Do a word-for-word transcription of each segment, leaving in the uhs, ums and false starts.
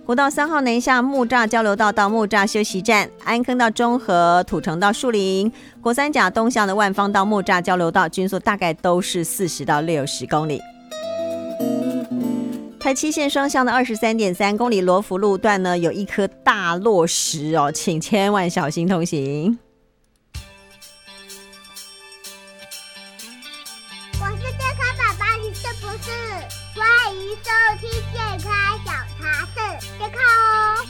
国道三号南下木栅交流道到木栅休息站，安坑到中和，土城到树林，国三甲东向的万方到木栅交流道均速大概都是四十到六十公里。台七线双向的 二十三点三 公里罗浮路段呢，有一颗大落石哦，请千万小心通行。 我是健康宝宝，你是不是？欢迎收听健康小茶室，健康哦。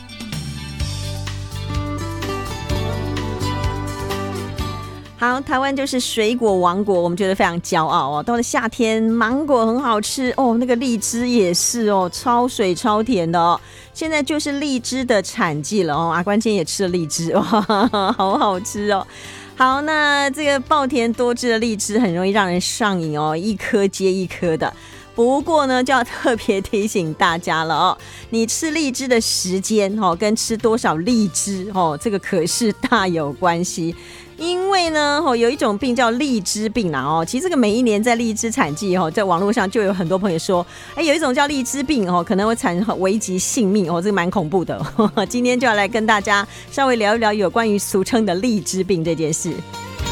好，台湾就是水果王国，我们觉得非常骄傲哦。到了夏天，芒果很好吃哦，那个荔枝也是哦，超水超甜的哦。现在就是荔枝的产季了哦，阿关今天也吃了荔枝，哇，好好吃哦。好，那这个爆甜多汁的荔枝很容易让人上瘾哦，一颗接一颗的。不过呢，就要特别提醒大家了哦，你吃荔枝的时间哦，跟吃多少荔枝哦，这个可是大有关系。因为呢，有一种病叫荔枝病啊，哦，其实这个每一年在荔枝产季哦，在网络上就有很多朋友说，哎，有一种叫荔枝病哦，可能会产危及性命哦，这个蛮恐怖的。今天就要来跟大家稍微聊一聊有关于俗称的荔枝病这件事。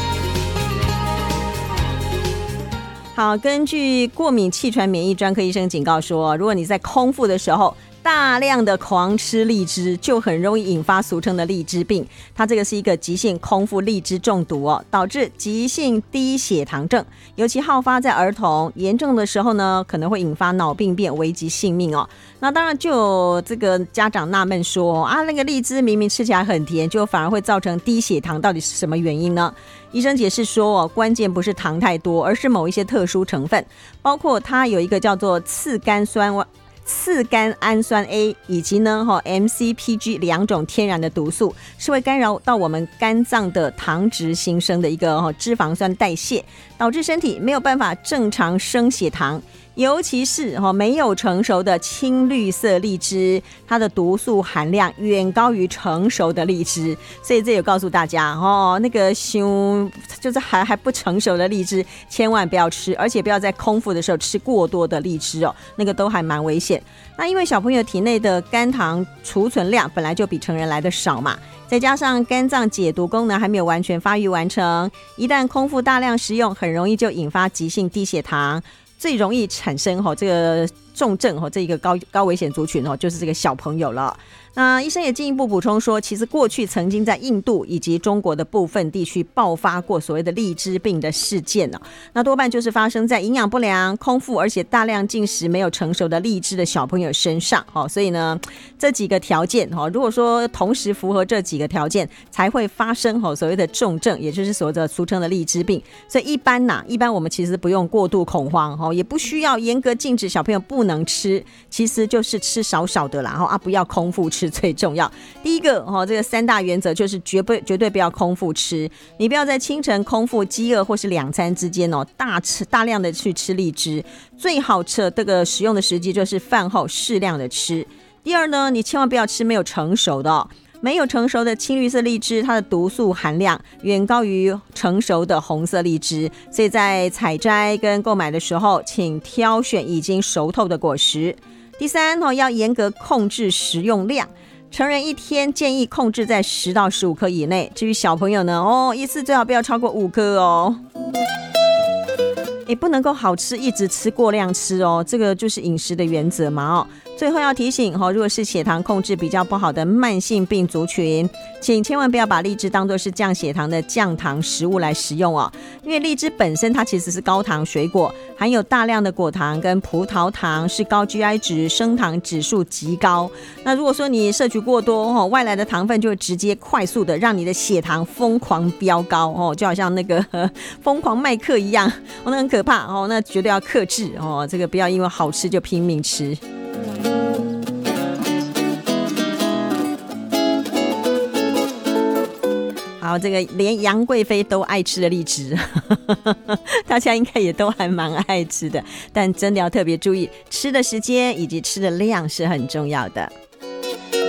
好，根据过敏气喘免疫专科医生警告说，如果你在空腹的时候大量的狂吃荔枝，就很容易引发俗称的荔枝病。它这个是一个急性空腹荔枝中毒哦，导致急性低血糖症，尤其好发在儿童，严重的时候呢，可能会引发脑病变，危及性命哦。那当然就有这个家长纳闷说啊，那个荔枝明明吃起来很甜，就反而会造成低血糖，到底是什么原因呢？医生解释说，关键不是糖太多，而是某一些特殊成分，包括它有一个叫做次甘酸次甘氨酸 A 以及呢 M C P G 两种天然的毒素，是会干扰到我们肝脏的糖质新生的一个脂肪酸代谢，导致身体没有办法正常升血糖。尤其是没有成熟的青绿色荔枝，它的毒素含量远高于成熟的荔枝，所以这也告诉大家哦，那个就是还还不成熟的荔枝千万不要吃，而且不要在空腹的时候吃过多的荔枝哦，那个都还蛮危险。那因为小朋友体内的肝糖储存量本来就比成人来的少嘛，再加上肝脏解毒功能还没有完全发育完成，一旦空腹大量食用，很容易就引发急性低血糖，最容易产生这个重症这一个 高, 高危险族群就是这个小朋友了。那医生也进一步补充说，其实过去曾经在印度以及中国的部分地区爆发过所谓的荔枝病的事件，那多半就是发生在营养不良、空腹而且大量进食没有成熟的荔枝的小朋友身上。所以呢，这几个条件如果说同时符合这几个条件，才会发生所谓的重症，也就是所谓的俗称的荔枝病。所以一般呐，一般我们其实不用过度恐慌，也不需要严格禁止小朋友不能吃，其实就是吃少少的啦，啊，不要空腹吃最重要。第一个，哦，这个三大原则就是绝不绝对不要空腹吃，你不要在清晨空腹饥饿或是两餐之间哦，大吃大量的去吃荔枝，最好吃的这个使用的时机就是饭后适量的吃。第二呢，你千万不要吃没有成熟的哦，没有成熟的青绿色荔枝，它的毒素含量远高于成熟的红色荔枝，所以在采摘跟购买的时候，请挑选已经熟透的果实。第三，要严格控制食用量，成人一天建议控制在十到十五颗以内，至于小朋友呢，哦，一次最好不要超过五颗哦。也不能够好吃一直吃过量吃哦，这个就是饮食的原则嘛哦。最后要提醒，如果是血糖控制比较不好的慢性病族群，请千万不要把荔枝当作是降血糖的降糖食物来食用哦，因为荔枝本身它其实是高糖水果，含有大量的果糖跟葡萄糖，是高 G I 值，升糖指数极高。那如果说你摄取过多，外来的糖分就会直接快速的让你的血糖疯狂飙高，就好像那个疯狂麦克一样，那很可怕，那绝对要克制，这个不要因为好吃就拼命吃。好，这个连杨贵妃都爱吃的荔枝大家应该也都还蛮爱吃的，但真的要特别注意吃的时间以及吃的量是很重要的。